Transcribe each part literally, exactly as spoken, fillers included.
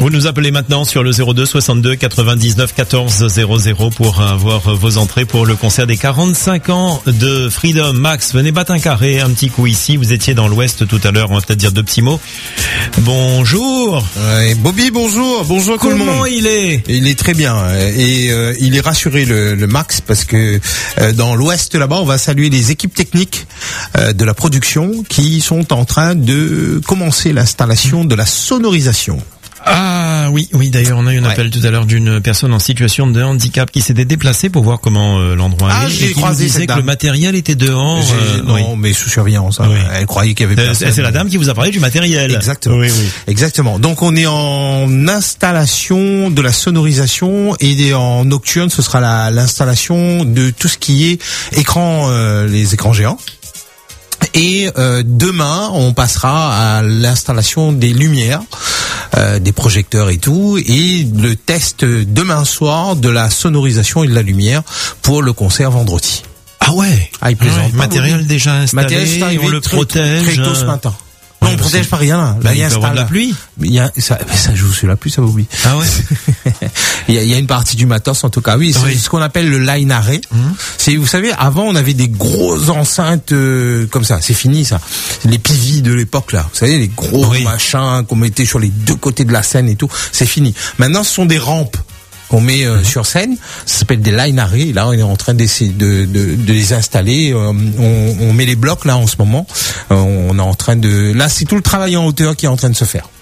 Vous nous appelez maintenant sur le zéro deux soixante-deux quatre-vingt-dix-neuf quatorze zéro zéro pour avoir vos entrées pour le concert des quarante-cinq ans de Freedom. Max, venez battre un carré, un petit coup ici. Vous étiez dans l'Ouest tout à l'heure, on va peut-être dire deux petits mots. Bonjour. Ouais, Bobby, bonjour. Bonjour tout le monde. Comment il est? Il est très bien et euh, il est rassuré le, le Max parce que euh, dans l'Ouest là-bas, on va saluer les équipes techniques euh, de la production qui sont en train de commencer l'installation de la sonorisation. Ah oui, oui. D'ailleurs, on a eu un appel ouais. tout à l'heure d'une personne en situation de handicap qui s'était déplacée pour voir comment euh, l'endroit ah, est. J'ai et qui croisé nous disait cette que dame. Le matériel était dehors. Euh, non, oui. mais sous surveillance. Hein. Oui. Elle croyait qu'il y avait personne. C'est la dame qui vous a parlé du matériel. Exactement. Oui, oui. Exactement. Donc on est en installation de la sonorisation et en nocturne, ce sera la, l'installation de tout ce qui est écran, euh, les écrans géants. Et euh, demain, on passera à l'installation des lumières, euh, des projecteurs et tout, et le test demain soir de la sonorisation et de la lumière pour le concert vendredi. Ah ouais. Ah, il plaisante. Ouais, matériel déjà installé, matériel on le très, protège. Très tôt ce matin. Non, on protège pas rien là. Là, il y a de la pluie. Il y a ça, ça joue sur la pluie, ça va oublier. Ah ouais. il y a, il y a une partie du matos en tout cas. Oui, c'est oui. ce qu'on appelle le line array. Mmh. C'est, vous savez, avant on avait des grosses enceintes euh, comme ça. C'est fini ça. Les P V de l'époque là. Vous savez, les gros oui. machins qu'on mettait sur les deux côtés de la scène et tout. C'est fini. Maintenant, ce sont des rampes qu'on met euh, mmh. sur scène, ça s'appelle des line array. Là, on est en train d'essayer de, de, de les installer. Euh, on, on met les blocs là en ce moment. Euh, on est en train de. Là, c'est tout le travail en hauteur qui est en train de se faire.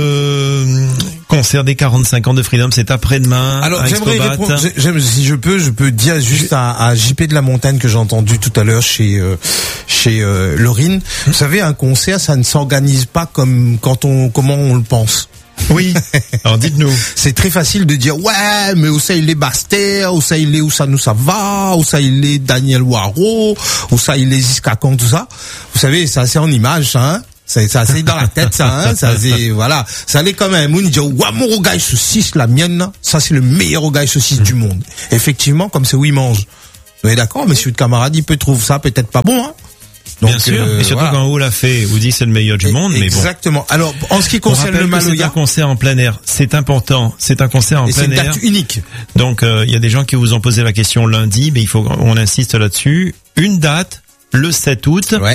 Le concert des quarante-cinq ans de Freedom, c'est après-demain. Alors, j'aimerais répondre, j'aime, si je peux, je peux dire juste à, à J P de la Montagne que j'ai entendu tout à l'heure chez euh, chez euh, Laurine. Vous savez, un concert, ça ne s'organise pas comme quand on comment on le pense. Oui. Alors dites-nous. C'est très facile de dire ouais, mais où ça il est Baster, où ça il est où ça nous ça va, où ça il est Daniel Waro, où ça il est Ziskakan, tout ça. Vous savez, ça c'est en image, hein. C'est ça, c'est dans la tête, ça, hein. Ça c'est voilà. Ça allait comme un moun dit ouais mon rogaille saucisse la mienne, ça c'est le meilleur rogaille saucisse mmh. du monde. Effectivement, comme c'est où il mange. Vous êtes d'accord, monsieur de camarade, il peut trouver ça peut-être pas bon, hein. Donc, bien sûr, euh, et surtout voilà. quand on l'a fait, vous dit c'est le meilleur du et, monde, mais bon. Exactement. Alors, en ce qui concerne le Maloya, c'est un concert en plein air, c'est important. C'est un concert en et plein c'est une air. date unique. Donc, il euh, y a des gens qui vous ont posé la question lundi, mais il faut, on insiste là-dessus. Une date. Le sept août, ouais.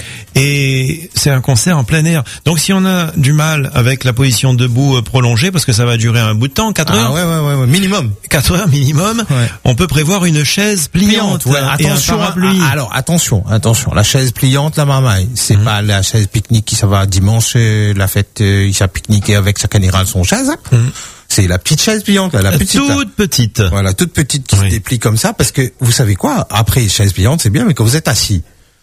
et c'est un concert en plein air. Donc si on a du mal avec la position debout prolongée, parce que ça va durer un bout de temps, quatre ah, heures, ouais, ouais, ouais, minimum, quatre heures minimum, ouais. on peut prévoir une chaise pliante. pliante ouais. Attention, et un parapluie. À, alors attention, attention, la chaise pliante, la marmaille, c'est mmh. pas la chaise pique-nique qui ça va dimanche, la fête, euh, il s'est pique-niqué avec sa canérale son chaise. Mmh. C'est la petite chaise pliante, là, la petite. Toute là. petite. Voilà, toute petite qui oui. se déplie comme ça, parce que vous savez quoi, après chaise pliante, c'est bien, mais quand vous êtes assis.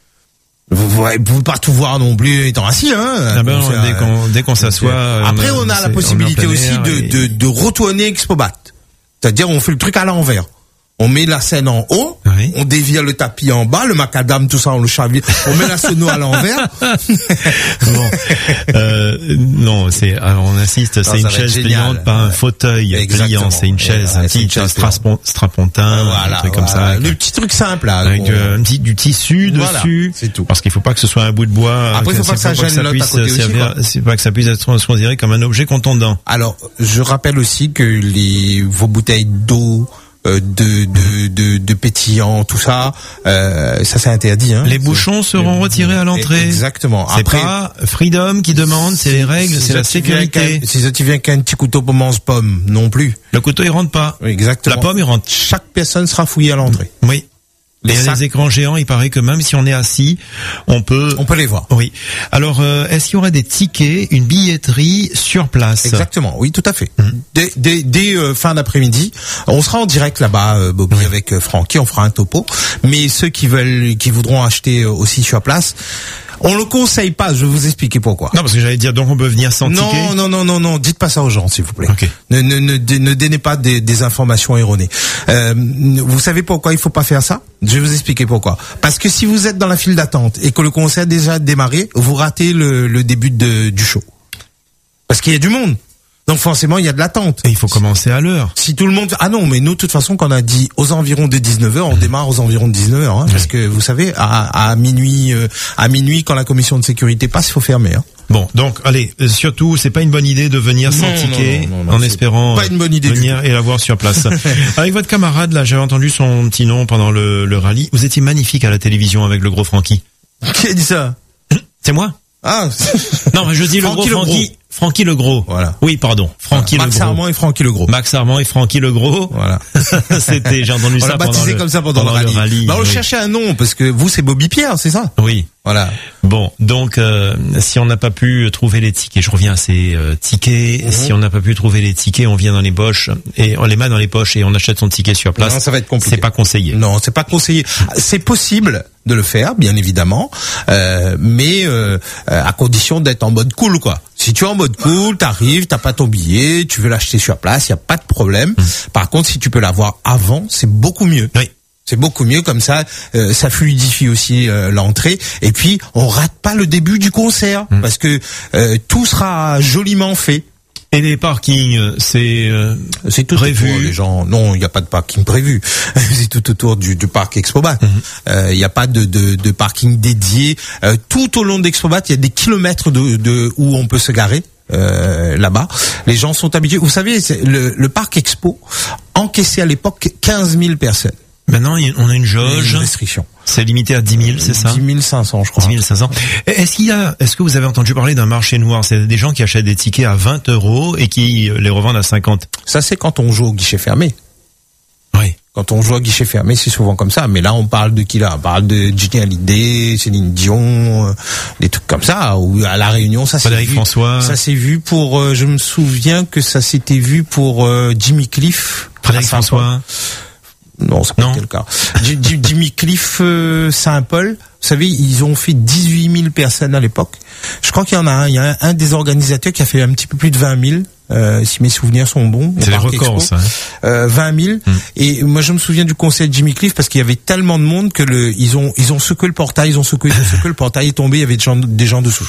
Vous ne pouvez pas tout voir non plus étant assis, hein. Ah ben, on, dès qu'on, dès qu'on s'assoit. Après, on a la possibilité aussi de, et... de, de retourner Expobat. C'est-à-dire, on fait le truc à l'envers. On met la scène en haut, oui. on dévire le tapis en bas, le macadam, tout ça, on le chavire, on met la sono à l'envers. Bon, euh, non, c'est, alors on insiste, non, c'est une chaise pliante, pas un ouais. fauteuil Exactement. pliant, c'est une chaise, ouais, un petit strapontin, strapontin, voilà, un truc voilà. comme ça. Le petit truc simple, là. Avec euh, un petit, du tissu voilà, dessus. C'est tout. Parce qu'il faut pas que ce soit un bout de bois. Après, il faut pas que ça gêne l'autre à côté aussi, servir, c'est pas que ça puisse être considéré comme un objet contondant. Alors, je rappelle aussi que les, vos bouteilles d'eau, Euh, de, de de de pétillant, tout ça, euh, ça c'est interdit. Hein. Les bouchons seront retirés à l'entrée. Exactement. C'est Après, pas Freedom qui demande, c'est les règles, si c'est la sécurité. Si ça tu viens qu'un petit couteau pour manger pomme, non plus. Le couteau il rentre pas. Exactement. La pomme il rentre. Chaque personne sera fouillée à l'entrée. Oui. Les, et les écrans géants, il paraît que même si on est assis, on peut... On peut les voir. Oui. Alors, euh, est-ce qu'il y aurait des tickets, une billetterie sur place? Exactement, oui, tout à fait. Mmh. Dès, dès, dès euh, fin d'après-midi, on sera en direct là-bas, euh, Bobby, oui. avec euh, Francky, on fera un topo. Mais ceux qui veulent, qui voudront acheter euh, aussi sur place... On le conseille pas, je vais vous expliquer pourquoi. Non, parce que j'allais dire, donc on peut venir sans non, ticket. Non, non, non, non, dites pas ça aux gens, s'il vous plaît. Okay. Ne, ne, ne, ne donnez pas des, des informations erronées. Euh, vous savez pourquoi il faut pas faire ça? Je vais vous expliquer pourquoi. Parce que si vous êtes dans la file d'attente et que le concert a déjà démarré, vous ratez le, le début de, du show. Parce qu'il y a du monde. Donc forcément, il y a de l'attente. Et il faut commencer à l'heure. Si tout le monde... Ah non, mais nous, de toute façon, quand on a dit aux environs de dix-neuf heures, on démarre aux environs de dix-neuf heures. Hein, oui. Parce que, vous savez, à, à minuit, euh, à minuit, quand la commission de sécurité passe, il faut fermer. Hein. Bon, donc, allez, euh, surtout, c'est pas une bonne idée de venir sans ticket, non, non, non, non, en espérant pas une bonne idée venir et l'avoir sur place. Avec votre camarade, là, j'avais entendu son petit nom pendant le, le rallye. Vous étiez magnifique à la télévision avec le gros Francky. Qui a dit ça? C'est moi. Ah. Non, mais je dis le gros Francky. Francky le Gros. Voilà. Oui, pardon. Francky voilà. le Gros. Max Armand et Francky le Gros. Max Armand et Francky le Gros. Voilà. C'était, j'ai entendu on ça pendant le, baptisé comme ça pendant, pendant le rallye. Le rallye bah, on oui. cherchait un nom parce que vous c'est Bobby Pierre, c'est ça? Oui. Voilà. Bon, donc euh, si on n'a pas pu trouver les tickets, je reviens à ces euh, tickets. Mm-hmm. Si on n'a pas pu trouver les tickets, on vient dans les poches et on les met dans les poches et on achète son ticket sur place. Non, ça va être compliqué. C'est pas conseillé. Non, c'est pas conseillé. C'est possible de le faire, bien évidemment, euh, mais euh, à condition d'être en mode cool, quoi. Si tu es en mode cool, t'arrives, t'as pas ton billet, tu veux l'acheter sur place, y a pas de problème. Mmh. Par contre, si tu peux l'avoir avant, c'est beaucoup mieux. Oui. C'est beaucoup mieux comme ça, euh, ça fluidifie aussi euh, l'entrée. Et puis, on rate pas le début du concert mmh. parce que euh, tout sera joliment fait. Et les parkings, c'est euh, c'est tout prévu. Autour, les gens, non, il n'y a pas de parking prévu. C'est tout autour du, du parc Expobat. Il mm-hmm. euh, n'y a pas de, de, de parking dédié. Euh, tout au long d'Expobat, il y a des kilomètres de, de où on peut se garer. Euh, là-bas, les gens sont habitués. Vous savez, c'est le, le parc Expo encaissait à l'époque quinze mille personnes. Maintenant, on a une jauge. Une restriction. C'est limité à dix mille, c'est ça? dix mille cinq cents, je crois. dix mille cinq cents. Est-ce qu'il y a, est-ce que vous avez entendu parler d'un marché noir? C'est des gens qui achètent des tickets à vingt euros et qui les revendent à cinquante. Ça, c'est quand on joue au guichet fermé. Oui. Quand on joue au guichet fermé, c'est souvent comme ça. Mais là, on parle de qui là? On parle de Johnny Hallyday, Céline Dion, euh, des trucs comme ça. Ou à la Réunion, ça s'est vu. Frédéric François. Ça s'est vu pour. Euh, je me souviens que ça s'était vu pour euh, Jimmy Cliff. Frédéric François. Non, c'est pas le cas. Jimmy Cliff euh, Saint-Paul, vous savez, ils ont fait dix-huit mille personnes à l'époque. Je crois qu'il y en a un, il y a un, un des organisateurs qui a fait un petit peu plus de vingt mille, euh, si mes souvenirs sont bons. C'est les records, ça. Hein. Euh, vingt mille. Hum. Et moi, je me souviens du concert de Jimmy Cliff parce qu'il y avait tellement de monde que le, ils ont, ils ont secoué le portail, ils ont secoué, ils ont secoué le portail est tombé, il y avait des gens, des gens dessous.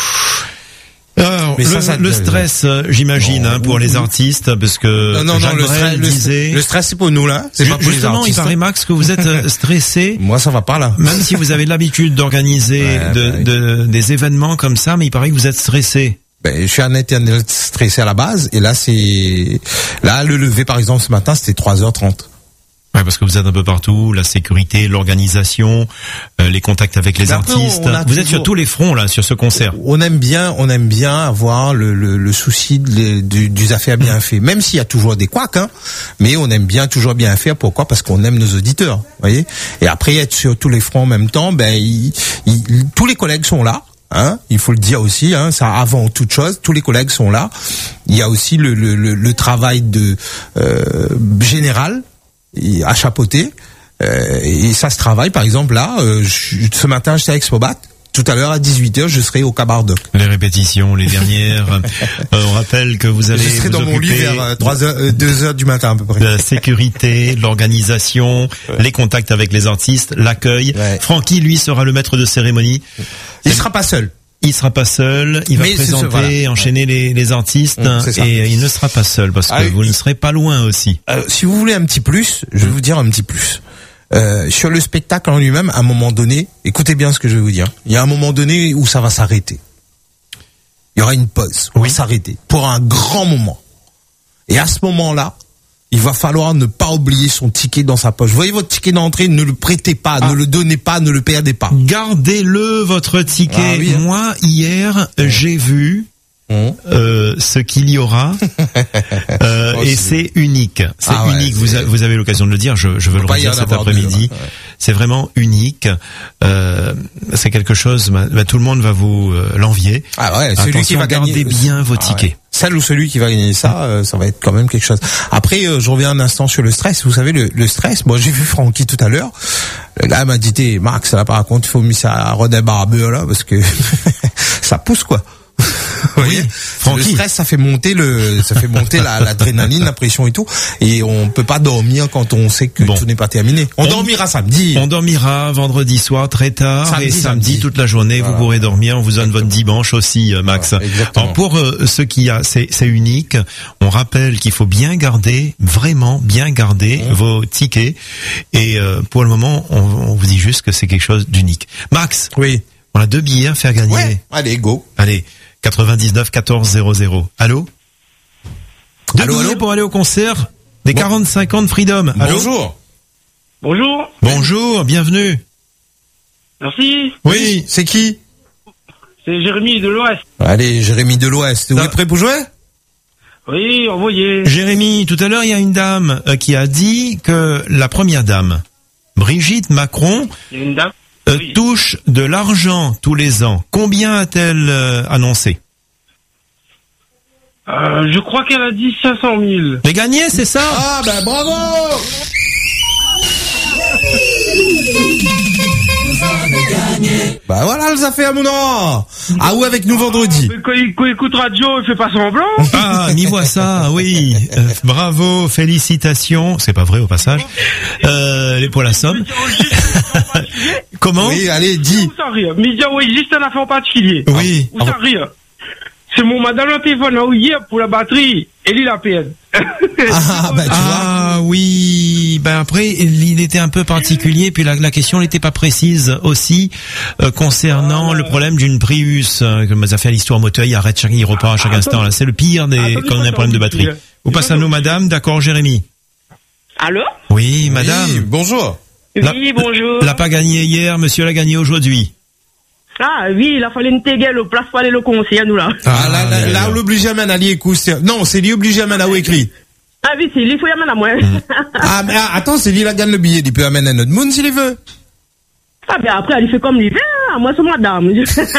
Alors, mais le, ça, ça, le stress, euh, j'imagine, non, hein, pour les artistes, parce que non, non, non, le stress, disait... le stress, c'est pour nous là. C'est pas pour les artistes. Il paraît, Max, que vous êtes stressé. Moi, ça va pas là. Même si vous avez l'habitude d'organiser ouais, de, bah, de, des événements comme ça, mais il paraît que vous êtes stressé. Ben, je suis un éternel stressé à la base, et là, c'est là le lever, par exemple, ce matin, c'était trois heures trente. Ouais, parce que vous êtes un peu partout, la sécurité, l'organisation, euh, les contacts avec les Après, artistes. Vous toujours... êtes sur tous les fronts là, sur ce concert. On aime bien, on aime bien avoir le, le, le souci de les, du, du affaires bien fait. Même s'il y a toujours des couacs, hein, mais on aime bien toujours bien faire. Pourquoi? Parce qu'on aime nos auditeurs, voyez. Et après être sur tous les fronts en même temps, ben il, il, tous les collègues sont là. Hein, il faut le dire aussi, hein, ça avant toute chose, tous les collègues sont là. Il y a aussi le, le, le, le travail de euh, général. À chapeauter euh, et ça se travaille. Par exemple là euh, je, ce matin j'étais à Expobat, tout à l'heure à dix-huit heures je serai au Cabardoc. Les répétitions, les dernières. euh, on rappelle que vous allez je serai vous dans mon lit vers trois heures, euh, deux heures du matin à peu près. La sécurité, l'organisation, ouais. les contacts avec les artistes, l'accueil. Ouais. Francky lui sera le maître de cérémonie. Il sera pas seul. Il sera pas seul, il va Mais présenter, ce, voilà. enchaîner les, les artistes, mmh, et il ne sera pas seul parce que ah, vous ne serez pas loin aussi. Euh, si vous voulez un petit plus, je vais mmh. vous dire un petit plus. Euh, sur le spectacle en lui-même, à un moment donné, écoutez bien ce que je vais vous dire. Il y a un moment donné où ça va s'arrêter. Il y aura une pause, on oui. va s'arrêter pour un grand moment. Et à ce moment-là, il va falloir ne pas oublier son ticket dans sa poche. Vous voyez votre ticket d'entrée, ne le prêtez pas, ah. ne le donnez pas, ne le perdez pas. Gardez-le, votre ticket. Ah, oui, hein. Moi, hier, mmh. j'ai vu mmh. euh, ce qu'il y aura euh, oh, et c'est unique. C'est ah, unique. Ouais, c'est... Vous, a, vous avez l'occasion de le dire, je, je veux le redire cet après-midi. Deux, ouais. C'est vraiment unique. Euh, c'est quelque chose, bah, bah, tout le monde va vous euh, l'envier. Ah ouais, celui Attention, qui va gardez gagner... bien vos ah, tickets. Ouais. Celle ou celui qui va gagner ça, euh, ça va être quand même quelque chose. Après, euh, je reviens un instant sur le stress. Vous savez, le, le stress, moi j'ai vu Francky tout à l'heure. Le gars m'a dit, Marc, ça là par contre, il faut mettre ça à Rodin Barbeur là, parce que ça pousse quoi. Oui. Le stress, ça fait monter le, ça fait monter la, l'adrénaline, la pression et tout. Et on peut pas dormir quand on sait que bon. tout n'est pas terminé. On, on dormira samedi. On dormira vendredi soir très tard samedi, et samedi, samedi toute la journée. Voilà. Vous pourrez dormir. On vous donne votre dimanche aussi, Max. Voilà, Alors pour euh, ceux qui a, c'est, c'est unique. On rappelle qu'il faut bien garder, vraiment bien garder mmh. vos tickets. Et euh, pour le moment, on, on vous dit juste que c'est quelque chose d'unique. Max. Oui. On a deux billets à faire gagner. Ouais. Allez, go. Allez. quatre-vingt-dix-neuf quatorze zéro zéro. Allô? Deux allô, allô pour aller au concert des bon. quarante-cinq ans de Freedom. Allô? Bonjour. Bonjour. Bonjour, bienvenue. Merci. Oui, c'est qui? C'est Jérémy de l'Ouest. Allez, Jérémy de l'Ouest. Vous êtes prêt pour jouer? Oui, envoyez. Jérémy, tout à l'heure, il y a une dame euh, qui a dit que la première dame, Brigitte Macron, il y a une dame Euh, oui. touche de l'argent tous les ans. Combien a-t-elle euh, annoncé? euh, Je crois qu'elle a dit cinq cent mille. Les gagnés, c'est ça? Ah ben bravo. Bah voilà, les affaires, mon nom. Ah oui, avec nous vendredi. Quand il, quand il écoute radio, il fait pas semblant. Ah, m'y voit ça, oui. Euh, bravo, félicitations. C'est pas vrai au passage. Euh, pour la somme. Comment? Oui, allez, dis. Où ça rire? Mais il y a juste un affaire en particulier. Oui. Où ça rire? C'est mon madame au téléphone là, hier pour la batterie. Et lui la P N. Ah, bah, tu ah vois. oui, ben après il était un peu particulier, puis la, la question n'était pas précise aussi euh, concernant ah, le problème d'une Prius. Euh, comme ça fait l'histoire moteur, il arrête chaque, il repart à chaque ah, instant. Là, c'est le pire des attendez, quand on a un problème de batterie. Vous passez à nous, madame, d'accord, Jérémy. Allô? Oui, madame. Oui, bonjour. La, oui, bonjour. L'a pas gagné hier, monsieur l'a gagné aujourd'hui. Ah oui, il a fallu une téguelle au place pour aller le conseiller, nous là. Ah, là, là, là, on l'oblige à mener à l'écoute. Non, c'est lui obligé à mener à où écrit. Ah oui, c'est lui, il faut y amener à moi. Ah, mais ah, attends, c'est lui, il gagne le billet, il peut amener un autre monde s'il veut. Ah, ben après, il fait comme il veut, hein. Moi, c'est madame.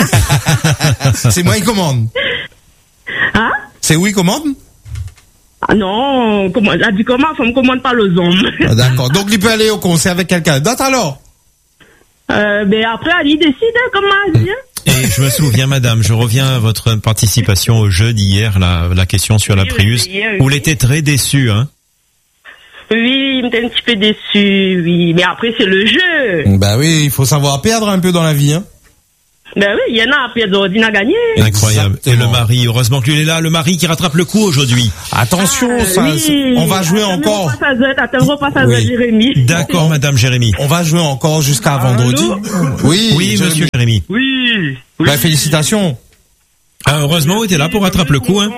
C'est moi, il commande. Hein? C'est où il commande? Ah non, comment, elle dit comment, ça me commande pas les hommes. Ah, d'accord, donc il peut aller au concert avec quelqu'un d'autre alors? Euh, ben après, elle décide, hein, comment elle dit. Et je me souviens, madame, je reviens à votre participation au jeu d'hier, la, la question sur la Prius. Oui, oui. Vous l'étiez très déçu, hein? Oui, il m'était un petit peu déçu, oui. Mais après, c'est le jeu. Bah oui, il faut savoir perdre un peu dans la vie, hein. Ben oui, il y en a à perdre, on a gagné. Incroyable. Exactement. Et le mari, heureusement que lui est là, le mari qui rattrape le coup aujourd'hui. Attention, ah, ça, oui. on va jouer attends, encore. Attends, repasse à oui. Jérémy. D'accord, madame Jérémy. On va jouer encore jusqu'à ah, vendredi. Oui, oui, Jérémy. Monsieur Jérémy. Oui. oui. Bah, félicitations. Ah, heureusement, vous étiez là pour rattraper le coup, hein.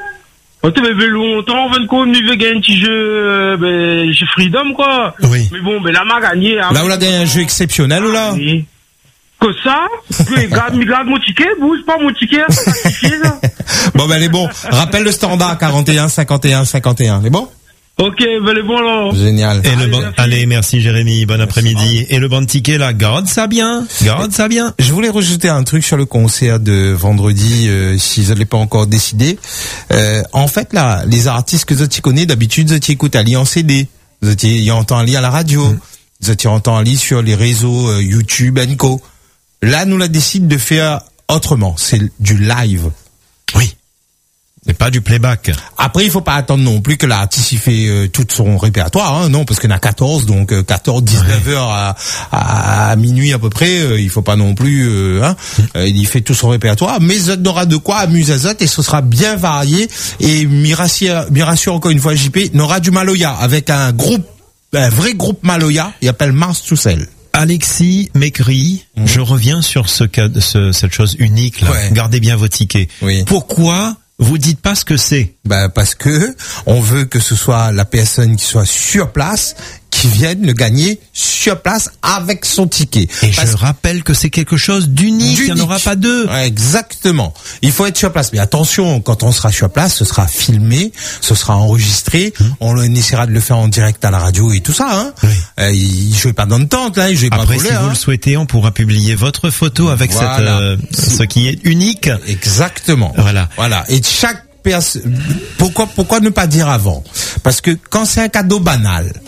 On te fait longtemps, on veut qu'on veut gagner un petit jeu, euh, ben, chez Freedom, quoi. Oui. Mais bon, ben, là, m'a gagné. Hein. Là, on a gagné un jeu exceptionnel, ou là? Oui. Que ça? Que, garde, garde mon ticket, bouge pas mon ticket, ça. Bon, ben, elle est bon. Rappelle le standard, quarante et un, cinquante et un, cinquante et un. C'est bon? Ok, ben, les bon, alors. Génial. Et allez, le bon, merci. Allez, merci, Jérémy. Bon après-midi. Et le bon ticket, là, garde ça bien. Garde ça bien. Je voulais rajouter un truc sur le concert de vendredi, euh, si je ne l'ai pas encore décidé. Euh, en fait, là, les artistes que tu connais, d'habitude, tu écoutes à lire en C D. Tu entends à lire à la radio. Mmh. Tu entends à lire sur les réseaux euh, YouTube et co. Là, nous, la décide de faire autrement. C'est du live. Oui. C'est pas du playback. Après, il faut pas attendre non plus que l'artiste il fait euh, tout son répertoire, hein, non, parce qu'il y en a quatorze, donc euh, quatorze, dix-neuf ouais. heures à, à, à minuit à peu près. Euh, il faut pas non plus, euh, hein, euh, il fait tout son répertoire. Mais Zot n'aura de quoi amuser Zot et ce sera bien varié. Et Mirassure, Mirassure encore une fois, J P n'aura du Maloya avec un groupe, un vrai groupe Maloya. Il appelle Mars Toussel. Alexis m'écrit, mmh. je reviens sur ce cas, ce, cette chose unique là. Ouais. Gardez bien vos tickets. Oui. Pourquoi vous dites pas ce que c'est? Ben parce que on veut que ce soit la personne qui soit sur place qui vienne le gagner sur place avec son ticket. Et parce je rappelle que c'est quelque chose d'unique, il n'y en aura pas deux. Ouais, exactement. Il faut être sur place. Mais attention, quand on sera sur place, ce sera filmé, ce sera enregistré. Mmh. On essaiera de le faire en direct à la radio et tout ça. Hein. Oui. Euh, il ne jouait pas dans le temps, là. Il jouait Après, pas si hein. vous le souhaitez, on pourra publier votre photo avec voilà. cette, euh, ce qui est unique. Exactement. Voilà. Voilà. Et chaque personne, pourquoi, pourquoi ne pas dire avant? Parce que quand c'est un cadeau banal,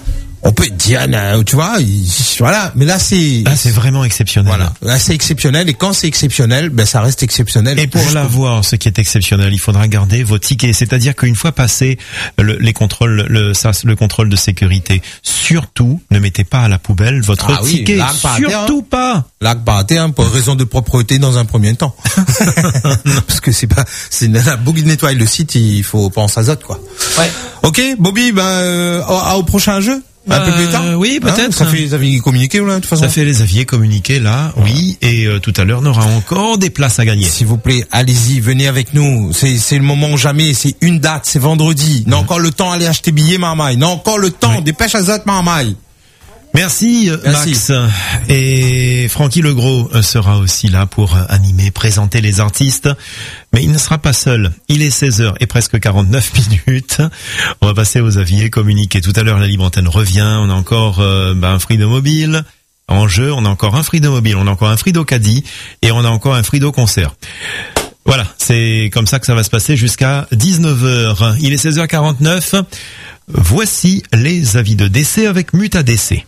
on peut dire, tu vois, il, voilà, mais là c'est là c'est vraiment exceptionnel. Voilà, là c'est exceptionnel et quand c'est exceptionnel, ben ça reste exceptionnel. Et pour l'avoir, ce qui est exceptionnel, il faudra garder vos tickets, c'est-à-dire qu'une fois passé le, les contrôles, le ça, le contrôle de sécurité, surtout ne mettez pas à la poubelle votre ah oui, ticket, surtout pas. Là par terre, pour raison de propreté dans un premier temps, parce que c'est pas, c'est la boucle de nettoyer le site, il faut penser à azote quoi. Ouais. Ok, Bobby, ben euh, au, au prochain jeu. Un euh, peu plus tard. Oui, peut-être. Hein, ça fait les avis communiqués là, de toute façon. Ça fait les avis communiqués là, oui. Et euh, tout à l'heure, on aura encore des places à gagner. S'il vous plaît, allez-y, venez avec nous. C'est c'est le moment jamais. C'est une date, c'est vendredi. Mmh. Non encore le temps d'aller acheter billets, Marmaille. Non encore le temps. Oui. Dépêche azote, Marmaille. Merci, Merci Max. Et Francky Legros sera aussi là pour animer, présenter les artistes. Mais il ne sera pas seul. Il est seize heures et presque quarante-neuf minutes. On va passer aux avis et communiquer. Tout à l'heure, la libre antenne revient. On a encore euh, bah, un Frido Mobile en jeu. On a encore un Frido Mobile. On a encore un Frido Caddy. Et on a encore un Frido Concert. Voilà, c'est comme ça que ça va se passer jusqu'à dix-neuf heures. Il est seize heures quarante-neuf. Voici les avis de décès avec Muta D C.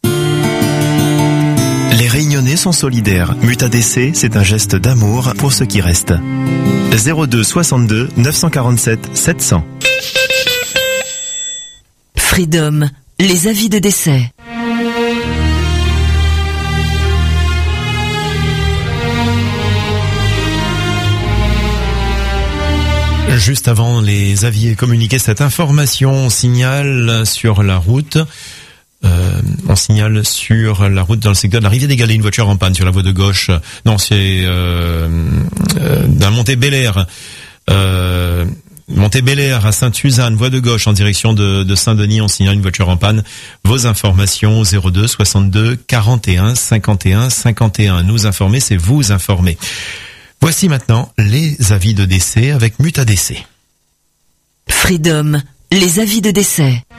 Les Réunionnais sont solidaires. Muta D C, c'est un geste d'amour pour ceux qui restent. zéro deux soixante-deux neuf cent quarante-sept sept cents. Freedom, les avis de décès. Juste avant les avis et communiquer cette information, on signale sur la route. Euh, on signale sur la route dans le secteur de la Rivière des Galets une voiture en panne sur la voie de gauche. Non, c'est euh, euh, d'un montée Bel Air. Euh, montée Bel Air à Sainte-Suzanne, voie de gauche en direction de, de Saint-Denis. On signale une voiture en panne. Vos informations zéro deux soixante-deux quarante et un cinquante et un cinquante et un. Nous informer, c'est vous informer. Voici maintenant les avis de décès avec Muta D C. Freedom, les avis de décès.